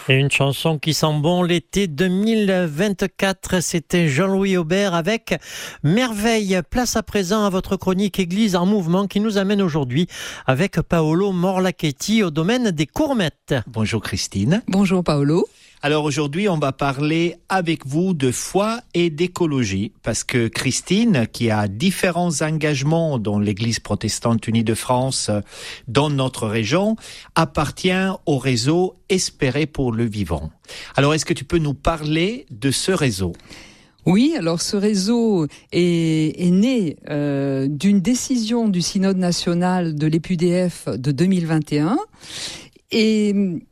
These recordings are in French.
Et une chanson qui sent bon l'été 2024, c'était Jean-Louis Aubert avec Merveille. Place à présent à votre chronique Église en mouvement qui nous amène aujourd'hui avec Paolo Morlachetti au domaine des Courmettes. Bonjour Christine. Bonjour Paolo. Alors aujourd'hui, on va parler avec vous de foi et d'écologie parce que Christine, qui a différents engagements dans l'Église protestante unie de France dans notre région, appartient au réseau Espérer pour le vivant. Alors, est-ce que tu peux nous parler de ce réseau ? Oui, alors ce réseau est né d'une décision du Synode national de l'EPUDF de 2021 et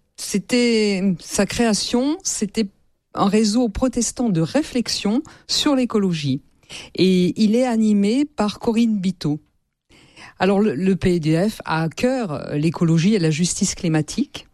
sa création, c'était un réseau protestant de réflexion sur l'écologie. Et il est animé par Corinne Biteau. Alors, le PEDF a à cœur l'écologie et la justice climatique.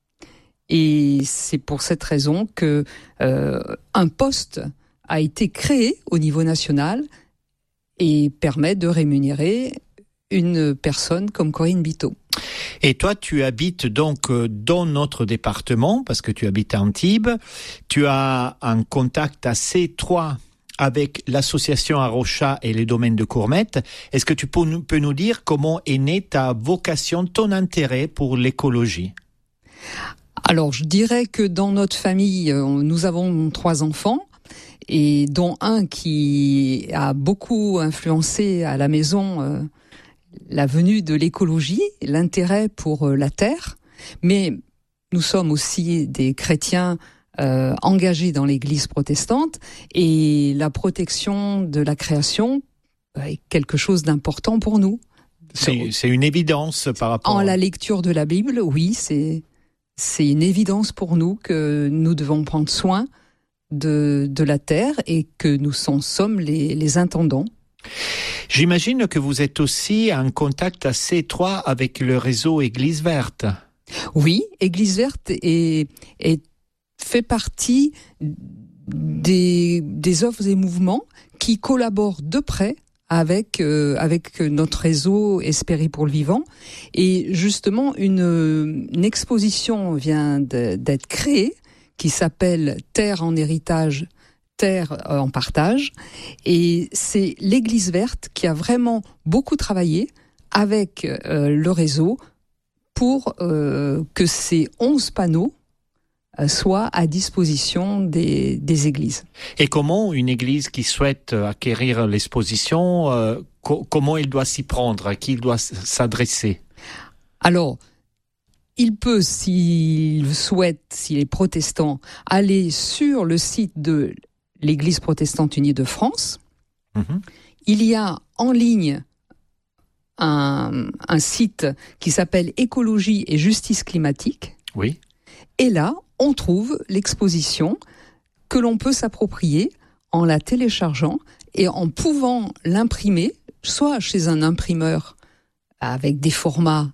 Et c'est pour cette raison que un poste a été créé au niveau national et permet de rémunérer une personne comme Corinne Biteau. Et toi, tu habites donc dans notre département, parce que tu habites à Antibes. Tu as un contact assez étroit avec l'association Arocha et les domaines de Courmettes. Est-ce que tu peux nous dire comment est née ta vocation, ton intérêt pour l'écologie ? Alors, je dirais que dans notre famille, nous avons 3 enfants, et dont un qui a beaucoup influencé à la maison la venue de l'écologie, l'intérêt pour la terre, mais nous sommes aussi des chrétiens engagés dans l'Église protestante et la protection de la création est quelque chose d'important pour nous. C'est une évidence par rapport... En la lecture de la Bible, oui, c'est une évidence pour nous que nous devons prendre soin de la terre et que nous sommes les intendants. J'imagine que vous êtes aussi en contact assez étroit avec le réseau Église Verte. Oui, Église Verte fait partie des œuvres et mouvements qui collaborent de près avec notre réseau Espérer pour le vivant. Et justement, une exposition vient d'être créée qui s'appelle Terre en héritage, Terre en partage, et c'est l'Église Verte qui a vraiment beaucoup travaillé avec le réseau pour que ces 11 panneaux soient à disposition des églises. Et comment une église qui souhaite acquérir l'exposition, comment elle doit s'y prendre, à qui il doit s'adresser ? Alors, il peut, s'il souhaite, s'il est protestant, aller sur le site de l'Église protestante unie de France. Il y a en ligne un site qui s'appelle Écologie et justice climatique. Oui. Et là, on trouve l'exposition que l'on peut s'approprier en la téléchargeant et en pouvant l'imprimer, soit chez un imprimeur avec des formats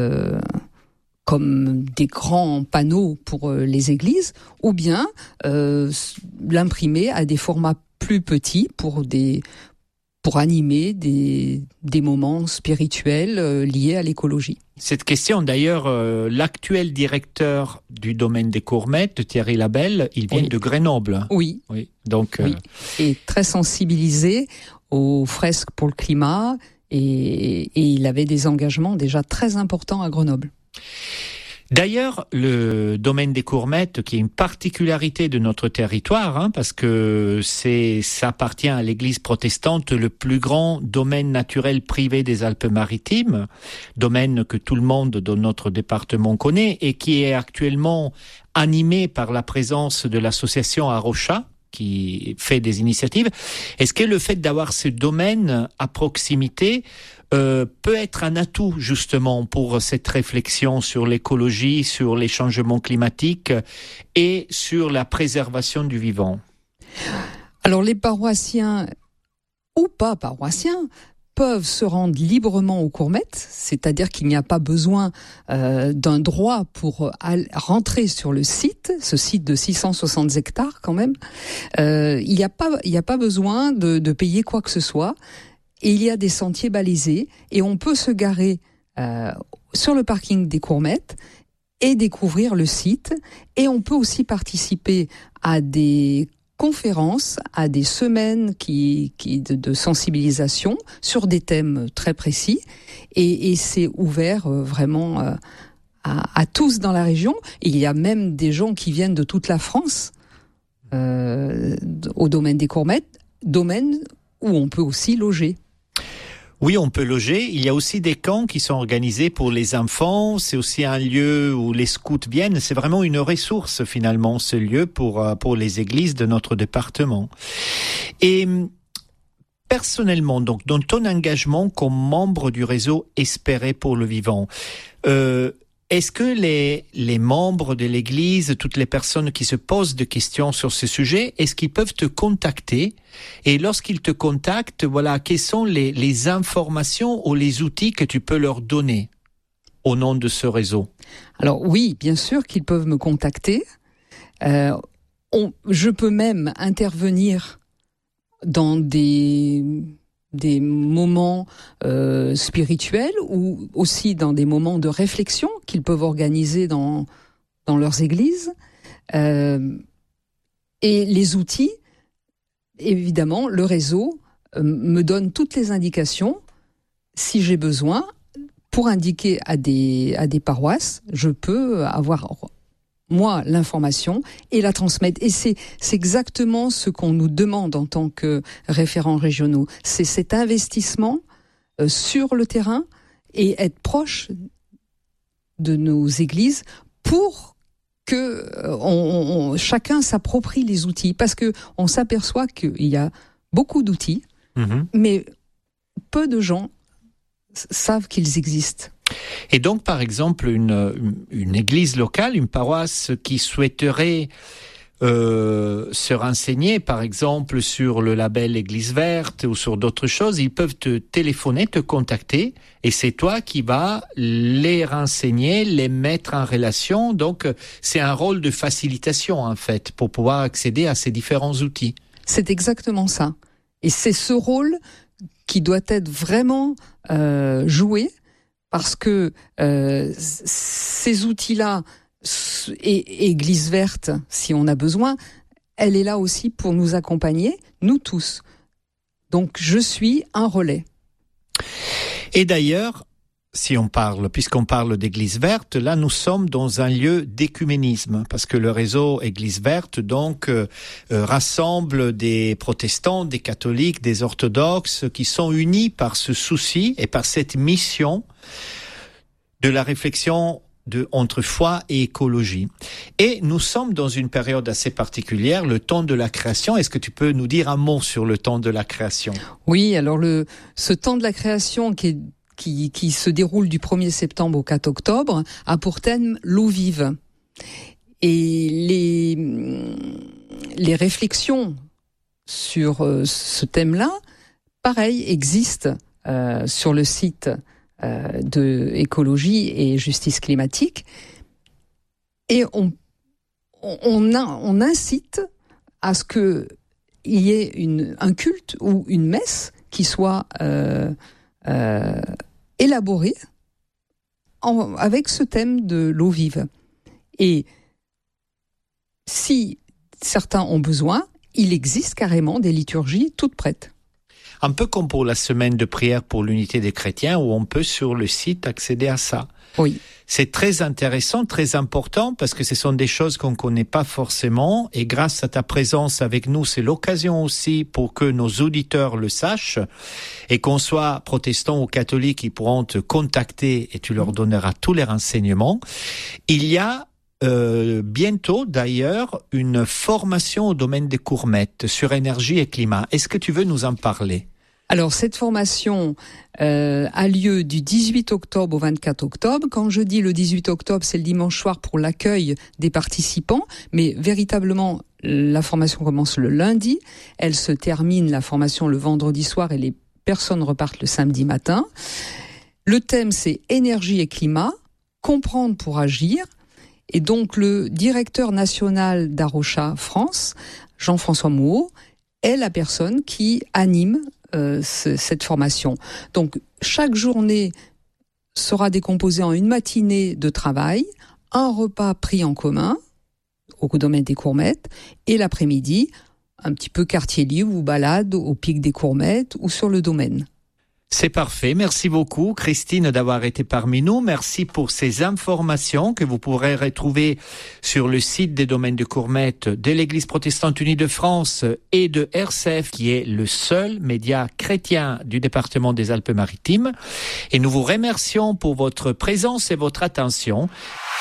comme des grands panneaux pour les églises, ou bien l'imprimer à des formats plus petits pour animer des moments spirituels liés à l'écologie. Cette question, d'ailleurs, l'actuel directeur du domaine des Courmettes, Thierry Labelle, il vient de Grenoble. Oui. Donc, oui. Et très sensibilisé aux fresques pour le climat, et il avait des engagements déjà très importants à Grenoble. D'ailleurs, le domaine des Courmettes, qui est une particularité de notre territoire, parce que ça appartient à l'Église protestante, le plus grand domaine naturel privé des Alpes-Maritimes, domaine que tout le monde dans notre département connaît et qui est actuellement animé par la présence de l'association Arocha, qui fait des initiatives. Est-ce que le fait d'avoir ce domaine à proximité peut être un atout justement pour cette réflexion sur l'écologie, sur les changements climatiques et sur la préservation du vivant ? Alors les paroissiens ou pas paroissiens peuvent se rendre librement aux Courmettes, c'est-à-dire qu'il n'y a pas besoin d'un droit pour rentrer sur le site, ce site de 660 hectares quand même. Il n'y a pas besoin de payer quoi que ce soit. Et il y a des sentiers balisés et on peut se garer sur le parking des Courmettes et découvrir le site. Et on peut aussi participer à des conférences, à des semaines de sensibilisation sur des thèmes très précis. Et c'est ouvert vraiment à tous dans la région. Il y a même des gens qui viennent de toute la France au domaine des Courmettes, domaine où on peut aussi loger. Oui, on peut loger. Il y a aussi des camps qui sont organisés pour les enfants. C'est aussi un lieu où les scouts viennent. C'est vraiment une ressource, finalement, ce lieu pour les églises de notre département. Et personnellement, donc, dans ton engagement comme membre du réseau Espérer pour le vivant, est-ce que les membres de l'Église, toutes les personnes qui se posent des questions sur ce sujet, est-ce qu'ils peuvent te contacter? Et lorsqu'ils te contactent, voilà, quelles sont les informations ou les outils que tu peux leur donner au nom de ce réseau? Alors oui, bien sûr qu'ils peuvent me contacter. Je peux même intervenir dans des moments spirituels ou aussi dans des moments de réflexion qu'ils peuvent organiser dans leurs églises. Et les outils, évidemment, le réseau me donne toutes les indications. Si j'ai besoin, pour indiquer à des paroisses, je peux avoir moi l'information et la transmettre. Et c'est exactement ce qu'on nous demande en tant que référents régionaux. C'est cet investissement sur le terrain et être proche de nos églises pour que chacun s'approprie les outils. Parce que on s'aperçoit qu'il y a beaucoup d'outils, mais peu de gens savent qu'ils existent. Et donc, par exemple, une église locale, une paroisse qui souhaiterait se renseigner, par exemple, sur le label Église verte ou sur d'autres choses, ils peuvent te téléphoner, te contacter, et c'est toi qui vas les renseigner, les mettre en relation. Donc, c'est un rôle de facilitation, en fait, pour pouvoir accéder à ces différents outils. C'est exactement ça. Et c'est ce rôle qui doit être vraiment joué, parce que ces outils-là, et Église verte, si on a besoin, elle est là aussi pour nous accompagner, nous tous. Donc je suis un relais. Et d'ailleurs, puisqu'on parle d'Église verte, là nous sommes dans un lieu d'écuménisme, parce que le réseau Église verte donc rassemble des protestants, des catholiques, des orthodoxes qui sont unis par ce souci et par cette mission de la réflexion entre foi et écologie. Et nous sommes dans une période assez particulière, le temps de la création. Est-ce que tu peux nous dire un mot sur le temps de la création? Oui, alors ce temps de la création qui se déroule du 1er septembre au 4 octobre a pour thème l'eau vive. Et les réflexions sur ce thème-là, pareil, existent sur le site de écologie et justice climatique, et on incite à ce que il y ait un culte ou une messe qui soit élaborée avec ce thème de l'eau vive. Et si certains ont besoin, il existe carrément des liturgies toutes prêtes. Un peu comme pour la semaine de prière pour l'unité des chrétiens, où on peut sur le site accéder à ça. Oui. C'est très intéressant, très important, parce que ce sont des choses qu'on ne connaît pas forcément, et grâce à ta présence avec nous, c'est l'occasion aussi pour que nos auditeurs le sachent, et qu'on soit protestants ou catholiques, ils pourront te contacter et tu leur donneras tous les renseignements. Il y a bientôt d'ailleurs une formation au domaine des Courmettes sur énergie et climat. Est-ce que tu veux nous en parler ? Alors cette formation a lieu du 18 octobre au 24 octobre. Quand je dis le 18 octobre, c'est le dimanche soir pour l'accueil des participants, mais véritablement la formation commence le lundi, elle se termine la formation le vendredi soir et les personnes repartent le samedi matin. Le thème c'est énergie et climat, comprendre pour agir. Et donc le directeur national d'Arocha France, Jean-François Mouot, est la personne qui anime cette formation. Donc chaque journée sera décomposée en une matinée de travail, un repas pris en commun au domaine des Courmettes, et l'après-midi, un petit peu quartier libre ou balade au pic des Courmettes ou sur le domaine. C'est parfait. Merci beaucoup, Christine, d'avoir été parmi nous. Merci pour ces informations que vous pourrez retrouver sur le site des domaines de Courmettes de l'Église protestante unie de France et de RCF, qui est le seul média chrétien du département des Alpes-Maritimes. Et nous vous remercions pour votre présence et votre attention.